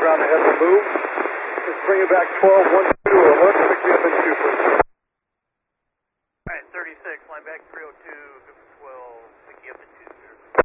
around the head of the move. Let's bring it back 12-1-2, or let's pick you up in 2, please. Alright, 36, line back 302, 12, pick you up in 2.